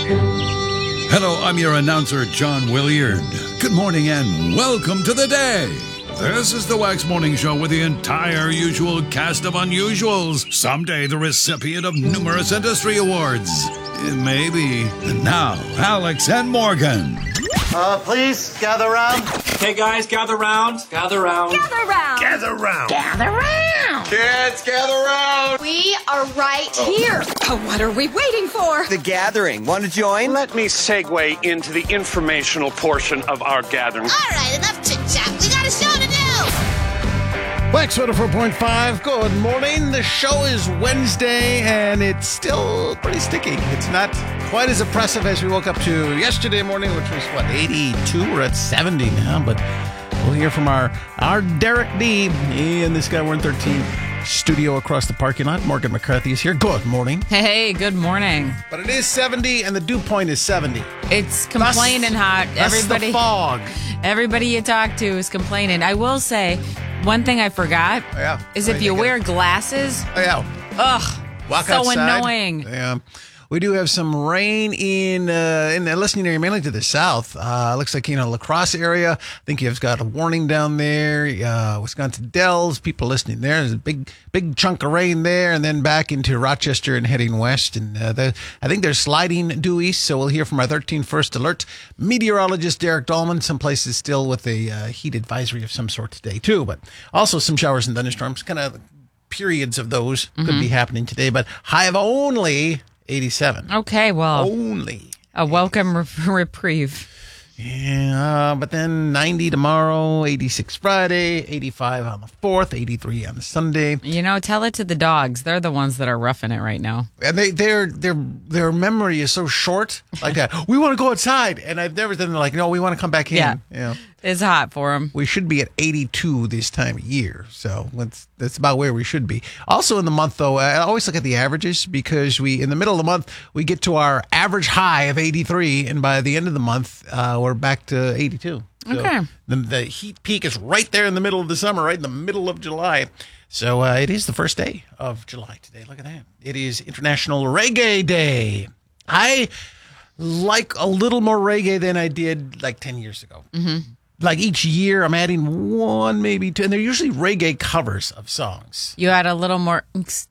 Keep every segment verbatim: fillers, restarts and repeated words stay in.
Hello, I'm your announcer, John Williard. Good morning and welcome to the day. This is the Wax Morning Show with the entire usual cast of unusuals. Someday the recipient of numerous industry awards. Maybe. And now, Alex and Morgan. Uh, please, gather round. Okay, guys, gather round. Gather round. Gather round. Gather round. Gather round. Kids, gather round. We are right here. Oh, what are we waiting for? The gathering. Want to join? Let me segue into the informational portion of our gathering. All right, enough chit-chat. We got a show to do. Wax one oh four point five, good morning. The show is Wednesday, and it's still pretty sticky. It's not quite as oppressive as we woke up to yesterday morning, which was, what, eighty-two? We're at seventy now, but we'll hear from our, our Derek D. and this guy, we're in thirteen. Studio across the parking lot. Morgan McCarthy is here. Good morning. Hey, good morning. But it is seventy, and the dew point is seventy. It's complaining hot. That's Everybody, the fog. Everybody you talk to is complaining. I will say, one thing I forgot Oh, yeah. is Oh, if you yeah, wear get glasses, Oh, yeah. ugh, Walk so outside. annoying. Yeah. We do have some rain in uh, in the listening area, mainly to the south. Uh, looks like, you know, La Crosse area. I think you've got a warning down there. Uh, Wisconsin Dells, people listening there. There's a big, big chunk of rain there, and then back into Rochester and heading west. And uh, the, I think there's sliding due east, so we'll hear from our thirteen First Alert meteorologist Derek Dahlman. Some places still with a uh, heat advisory of some sort today, too, but also some showers and thunderstorms. Kind of periods of those mm-hmm. could be happening today, but high of only eighty-seven. Okay, well, Only. a welcome re- reprieve. Yeah, uh, but then ninety tomorrow, eighty-six Friday, eighty-five on the fourth, eighty-three on the Sunday. You know, tell it to the dogs. They're the ones that are roughing it right now. And they, their their their memory is so short. Like that. We want to go outside, and I've never done like, no, we want to come back in. Yeah. Yeah. It's hot for them. We should be at eighty-two this time of year, so that's that's about where we should be. Also in the month, though, I always look at the averages because we in the middle of the month we get to our average high of eighty-three, and by the end of the month uh, we're back to eighty-two. So okay. The, the heat peak is right there in the middle of the summer, right in the middle of July. So uh, it is the first day of July today. Look at that. It is International Reggae Day. I like a little more reggae than I did like ten years ago. Mm-hmm. Like each year, I'm adding one, maybe two, and they're usually reggae covers of songs. You add a little more.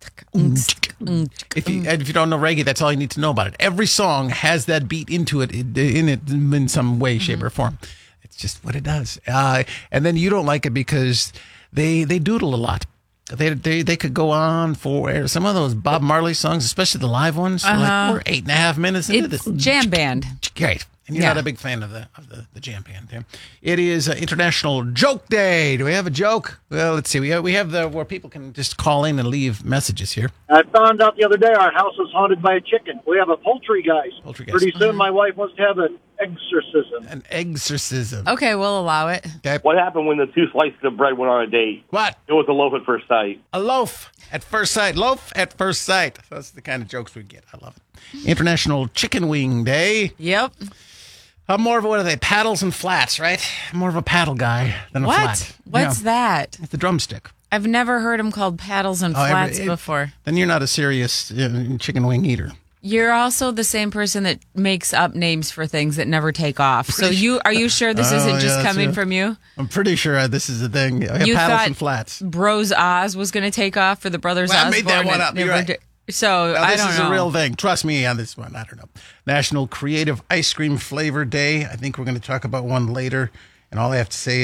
If you if you don't know reggae, that's all you need to know about it. Every song has that beat into it in it in some way, shape, or form. It's just what it does. Uh, and then you don't like it because they they doodle a lot. They they they could go on for some of those Bob Marley songs, especially the live ones. Uh-huh. Like we're eight and a half minutes into It's this jam band. Great. And you're Yeah. not a big fan of the of the, the jam band there. It is uh, International Joke Day. Do we have a joke? Well, let's see. We have, we have the where people can just call in and leave messages here. I found out the other day our house is haunted by a chicken. We have a poultry guy. Poultry guy. Pretty soon my wife wants to have an exorcism. An exorcism. Okay, we'll allow it. Okay. What happened when the two slices of bread went on a date? What? It was a loaf at first sight. A loaf at first sight. Loaf at first sight. That's the kind of jokes we get. I love it. International Chicken Wing Day. Yep. I'm more of a, what are they? Paddles and flats, right? I'm more of a paddle guy than a What? flat. What's Yeah. that? It's the drumstick. I've never heard them called paddles and Oh, every- flats it- before. Then you're not a serious uh, chicken wing eater. You're also the same person that makes up names for things that never take off. So you are you sure this Oh, isn't yeah, just that's coming it. from you? I'm pretty sure this is the thing. I have You paddles thought and flats. Bros Oz was going to take off for the Brothers Well, I Osborne. made that one and up. You're never right. did. So Now, I this don't is know. a real thing. Trust me on this one. I don't know. National Creative Ice Cream Flavor Day. I think we're going to talk about one later. And all I have to say